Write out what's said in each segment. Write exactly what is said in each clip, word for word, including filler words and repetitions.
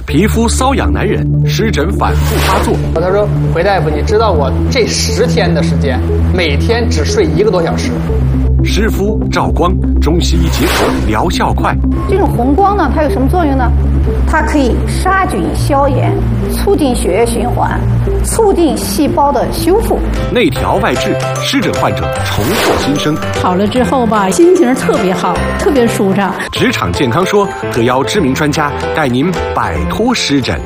皮肤瘙痒难忍，湿疹反复发作。 他说：“回大夫，你知道我这十天的时间，每天只睡一个多小时。” 湿敷、照光，中西医结合，疗效快。 这种红光呢，它有什么作用呢？它可以杀菌消炎，促进血液循环，促进细胞的修复， 内调外治，湿疹患者重获新生。 好了之后吧，心情特别好，特别舒畅。 职场健康说特邀知名专家带您摆脱湿疹。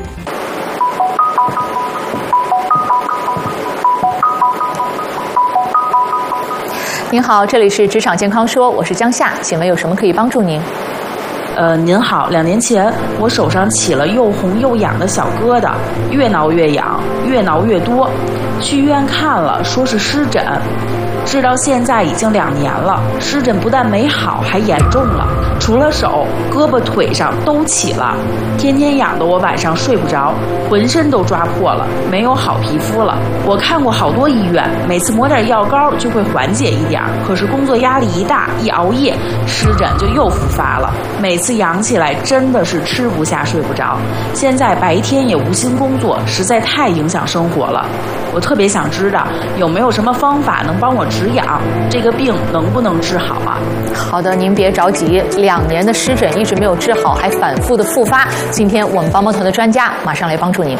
您好，这里是职场健康说，我是江夏，请问有什么可以帮助您？ 呃，您好，两年前我手上起了又红又痒的小疙瘩，越挠越痒，越挠越多，去医院看了，说是湿疹，治到现在已经两年了，湿疹不但没好，还严重了，除了手、胳膊、腿上都起了，天天痒得我晚上睡不着，浑身都抓破了，没有好皮肤了。我看过好多医院，每次抹点药膏就会缓解一点，可是工作压力一大，一熬夜，湿疹就又复发了。每次痒起来真的是吃不下睡不着，现在白天也无心工作，实在太影响生活了。我特别想知道有没有什么方法能帮我止痒，这个病能不能治好啊？ 好的，您别着急，两年的湿疹一直没有治好，还反复的复发。今天我们帮帮团的专家马上来帮助您。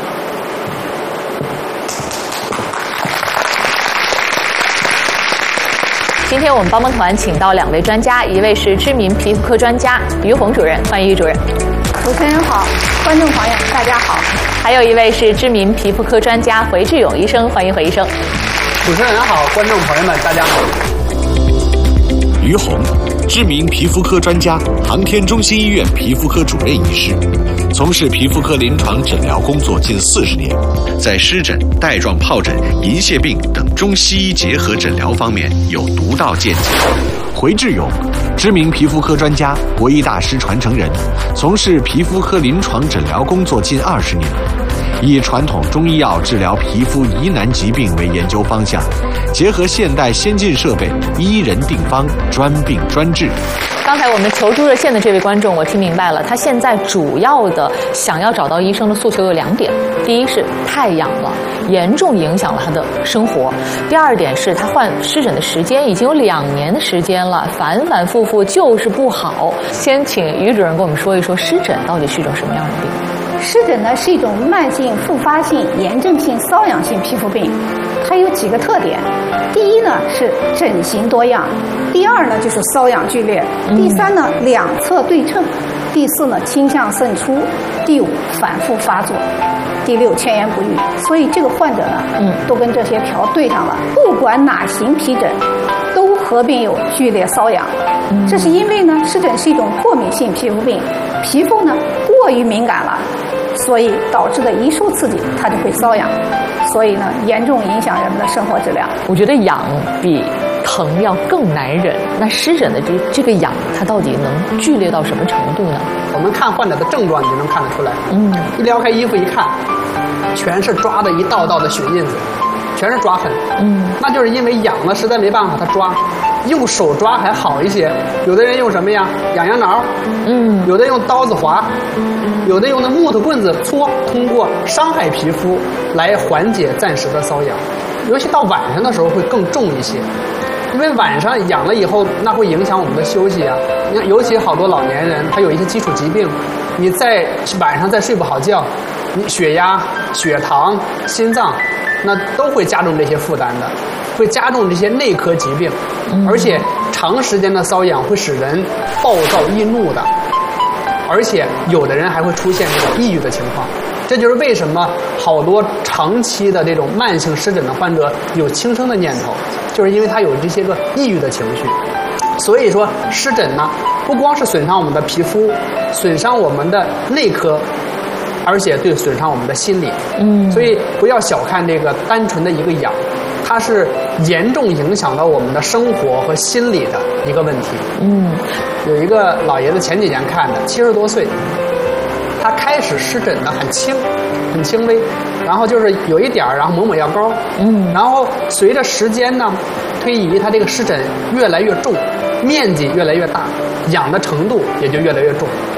今天我们帮帮团请到两位专家，一位是知名皮肤科专家于红主任，欢迎于主任。 主持人好，观众朋友大家好。 还有一位是知名皮肤科专家回志勇医生，欢迎回医生。 主持人好，观众朋友们大家好。 于红，知名皮肤科专家，航天中心医院皮肤科主任医师，从事皮肤科临床诊疗工作近四十年，在湿疹、带状疱疹、银屑病等中西医结合诊疗方面有独到见解。回志勇，知名皮肤科专家，国医大师传承人，从事皮肤科临床诊疗工作近二十年，以传统中医药治疗皮肤疑难疾病为研究方向，结合现代先进设备，医人定方，专病专治。 刚才我们求助热线的这位观众，我听明白了，他现在主要的想要找到医生的诉求有两点：第一是太痒了，严重影响了他的生活；第二点是他患湿疹的时间已经有两年的时间了，反反复复就是不好。先请于主任跟我们说一说，湿疹到底是一种什么样的病？ 湿疹呢是一种慢性复发性炎症性瘙痒性皮肤病，它有几个特点。第一呢是疹型多样，第二呢就是瘙痒剧烈，第三呢两侧对称，第四呢倾向渗出，第五反复发作，第六前言不愈。所以这个患者呢，嗯，都跟这些条对上了，不管哪型皮疹，都合并有剧烈瘙痒。这是因为呢，湿疹是一种过敏性皮肤病，皮肤呢过于敏感了，所以导致的一受刺激，它就会瘙痒，所以呢，严重影响人们的生活质量。 我觉得痒比疼要更难忍。那湿疹的这这个痒，它到底能剧烈到什么程度呢？ 我们看患者的症状，你就能看得出来。嗯，一撩开衣服一看，全是抓的一道道的血印子，全是抓痕。嗯，那就是因为痒了，实在没办法，他抓。用手抓还好一些，有的人用什么呀？痒痒挠，嗯，有的用刀子划，有的用那木头棍子搓，通过伤害皮肤来缓解暂时的瘙痒。尤其到晚上的时候会更重一些，因为晚上痒了以后，那会影响我们的休息啊。你看，尤其好多老年人，他有一些基础疾病，你在晚上再睡不好觉，你血压、血糖、心脏，那都会加重这些负担的。会加重这些内科疾病，而且长时间的瘙痒会使人暴躁易怒的，而且有的人还会出现这种抑郁的情况。这就是为什么好多长期的这种慢性湿疹的患者有轻生的念头，就是因为他有这些个抑郁的情绪。所以说，湿疹呢，不光是损伤我们的皮肤，损伤我们的内科，而且对损伤我们的心理。嗯，所以不要小看这个单纯的一个痒。它是严重影响到我们的生活和心理的一个问题。嗯，有一个老爷子前几年看的，七十多岁，他开始湿疹呢很轻，很轻微，然后就是有一点儿，然后抹抹药膏。嗯，然后随着时间呢推移，他这个湿疹越来越重，面积越来越大，痒的程度也就越来越重。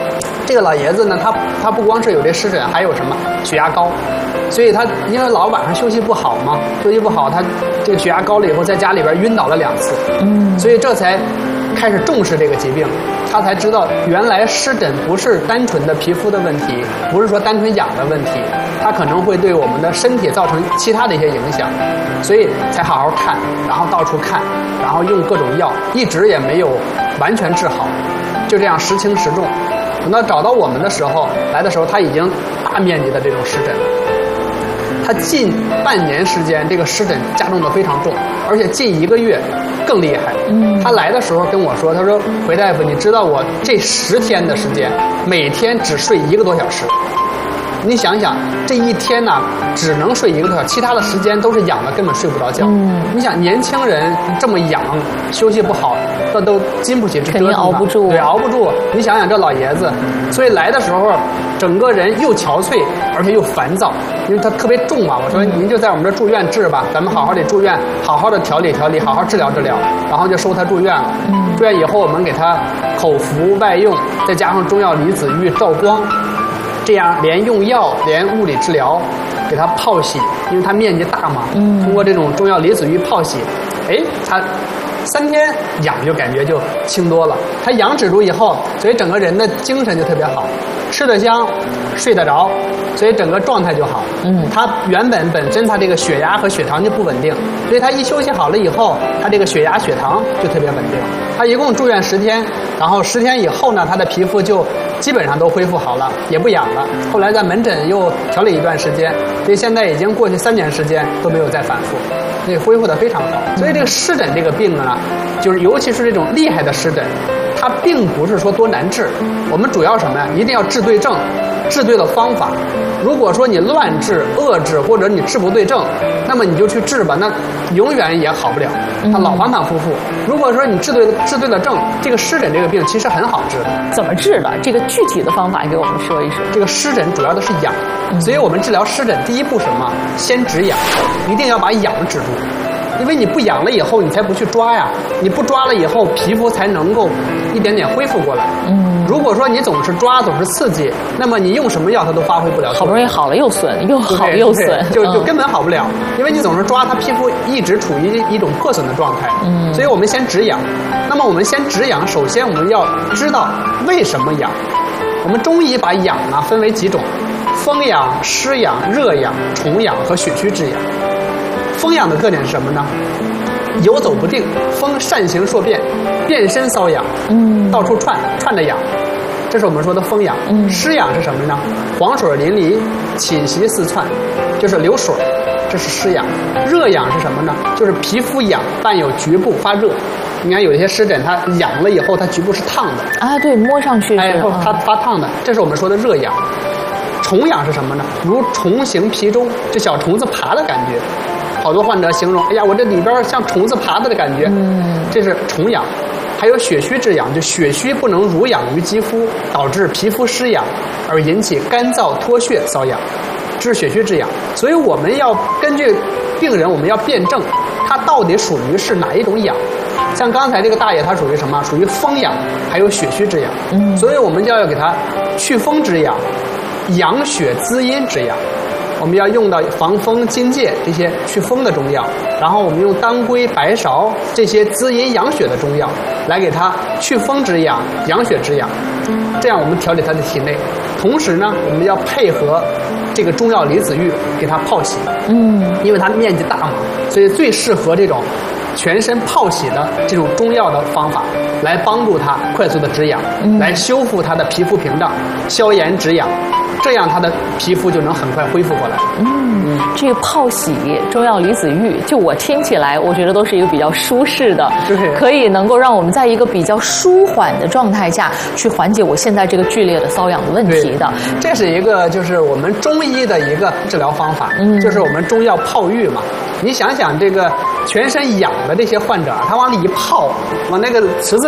这个老爷子呢，他他不光是有这湿疹，还有什么血压高，所以他因为老晚上休息不好嘛，休息不好，他这个血压高了以后，在家里边晕倒了两次，嗯，所以这才开始重视这个疾病，他才知道原来湿疹不是单纯的皮肤的问题，不是说单纯痒的问题，它可能会对我们的身体造成其他的一些影响，所以才好好看，然后到处看，然后用各种药，一直也没有完全治好，就这样时轻时重。等到找到我们的时候，来的时候他已经大面积的这种湿疹，他近半年时间这个湿疹加重的非常重，而且近一个月更厉害。嗯，他来的时候跟我说，他说回大夫，你知道我这十天的时间，每天只睡一个多小时。你想想，这一天呢，只能睡一个多小时，其他的时间都是痒的，根本睡不着觉。嗯，你想年轻人这么痒，休息不好，那都经不起这折腾， 肯定熬不住。 对，熬不住。你想想这老爷子，所以来的时候，整个人又憔悴，而且又烦躁，因为他特别重嘛。我说您就在我们这住院治吧，咱们好好的住院，好好的调理调理，好好治疗治疗，然后就收他住院了。嗯，住院以后，我们给他口服外用，再加上中药离子浴照光。这样连用药连物理治疗，给它泡洗，因为它面积大嘛，嗯，通过这种中药离子浴泡洗，哎，它三天痒就感觉就轻多了。它痒止住以后，所以整个人的精神就特别好，吃得香，睡得着，所以整个状态就好。嗯，他原本本身他这个血压和血糖就不稳定，所以他一休息好了以后，他这个血压血糖就特别稳定。他一共住院十天，然后十天以后呢，他的皮肤就基本上都恢复好了，也不痒了。后来在门诊又调理一段时间，所以现在已经过去三年时间都没有再反复，所以恢复得非常好。所以这个湿疹这个病呢，就是尤其是这种厉害的湿疹，它并不是说多难治，我们主要什么呀？一定要治对症，治对了方法。如果说你乱治、恶治，或者你治不对症，那么你就去治吧，那永远也好不了，它老反反复复。如果说你治对治对了症，这个湿疹这个病其实很好治的。 怎么治的？这个具体的方法给我们说一说。 这个湿疹主要的是痒，所以我们治疗湿疹第一步什么？先止痒，一定要把痒止住。因为你不痒了以后，你才不去抓呀。你不抓了以后，皮肤才能够一点点恢复过来。嗯，如果说你总是抓，总是刺激，那么你用什么药它都发挥不了。 好不容易好了又损，又好又损， 就就根本好不了。因为你总是抓，它皮肤一直处于一种破损的状态。嗯，所以我们先止痒。那么我们先止痒，首先我们要知道为什么痒。我们中医把痒呢分为几种：风痒、湿痒、热痒、虫痒和血虚之痒。风痒的特点是什么呢？游走不定，风善行数变，变身瘙痒，嗯，到处窜，窜着痒，这是我们说的风痒。嗯，湿痒是什么呢？黄水淋漓，侵袭四窜，就是流水，这是湿痒。热痒是什么呢？就是皮肤痒伴有局部发热。你看有一些湿疹，它痒了以后，它局部是烫的啊，对，摸上去哎，它发烫的，这是我们说的热痒。虫痒是什么呢？如虫行皮中，就小虫子爬的感觉。好多患者形容，哎呀，我这里边像虫子爬的的感觉，嗯，这是虫痒。还有血虚之痒，就血虚不能濡养于肌肤，导致皮肤湿痒，而引起干燥脱屑瘙痒，这是血虚之痒。所以我们要根据病人，我们要辨证，他到底属于是哪一种痒。像刚才这个大爷，他属于什么？属于风痒，还有血虚之痒。嗯，所以我们就要给他祛风之痒，养血滋阴之痒。我们要用到防风、荆芥这些祛风的中药，然后我们用当归、白芍这些滋阴养血的中药来给它祛风止痒、养血止痒，这样我们调理它的体内。同时呢，我们要配合这个中药离子浴给它泡洗，嗯，因为它面积大嘛，所以最适合这种全身泡洗的这种中药的方法，来帮助它快速的止痒，嗯，来修复它的皮肤屏障，消炎止痒。这样它的皮肤就能很快恢复过来。 嗯，这个泡洗、中药离子浴，就我听起来，我觉得都是一个比较舒适的，可以能够让我们在一个比较舒缓的状态下去缓解我现在这个剧烈的瘙痒的问题的。 这是一个就是我们中医的一个治疗方法，嗯，就是我们中药泡浴嘛。你想想这个全身痒的这些患者，他往里一泡，往那个池子